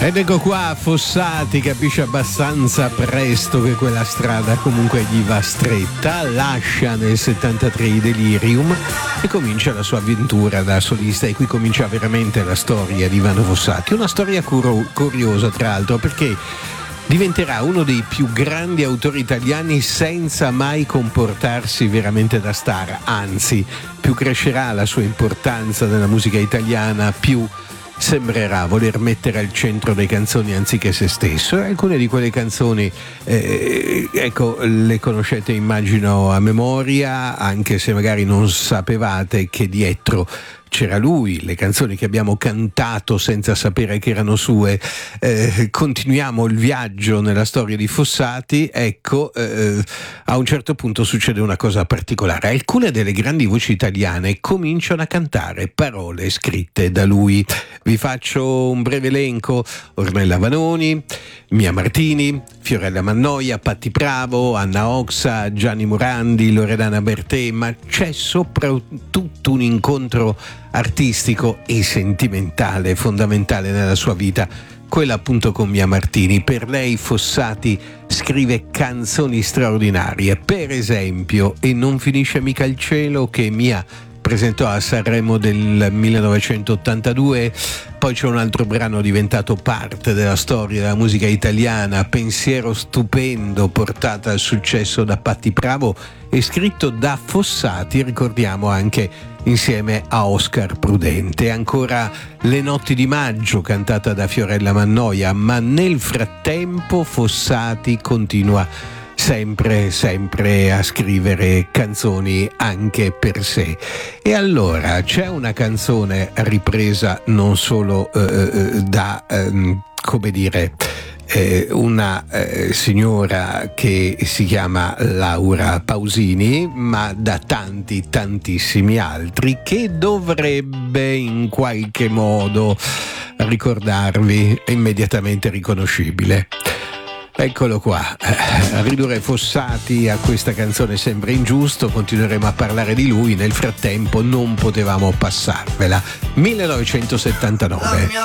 Ed ecco qua Fossati, capisce abbastanza presto che quella strada comunque gli va stretta, lascia nel 73 i Delirium e comincia la sua avventura da solista, e qui comincia veramente la storia di Ivano Fossati, una storia curiosa tra l'altro, perché diventerà uno dei più grandi autori italiani senza mai comportarsi veramente da star, anzi più crescerà la sua importanza nella musica italiana, più sembrerà voler mettere al centro le canzoni anziché se stesso. Alcune di quelle canzoni ecco, le conoscete immagino a memoria, anche se magari non sapevate che dietro c'era lui, le canzoni che abbiamo cantato senza sapere che erano sue. Continuiamo il viaggio nella storia di Fossati. Ecco, a un certo punto succede una cosa particolare. Alcune delle grandi voci italiane cominciano a cantare parole scritte da lui. Vi faccio un breve elenco: Ornella Vanoni, Mia Martini, Fiorella Mannoia, Patti Bravo, Anna Oxa, Gianni Morandi, Loredana Bertè, ma c'è soprattutto un incontro artistico e sentimentale fondamentale nella sua vita, quella appunto con Mia Martini. Per lei Fossati scrive canzoni straordinarie, per esempio E non finisce mica il cielo, che Mia presentò a Sanremo del 1982. Poi c'è un altro brano diventato parte della storia della musica italiana, Pensiero stupendo, portata al successo da Patti Bravo e scritto da Fossati, ricordiamo anche insieme a Oscar Prudente. Ancora Le notti di maggio, cantata da Fiorella Mannoia, ma nel frattempo Fossati continua sempre a scrivere canzoni anche per sé. E allora c'è una canzone ripresa non solo da come dire una signora che si chiama Laura Pausini, ma da tantissimi altri, che dovrebbe in qualche modo ricordarvi, è immediatamente riconoscibile. Eccolo qua, ridurre Fossati a questa canzone sembra ingiusto, continueremo a parlare di lui, nel frattempo non potevamo passarvela. 1979.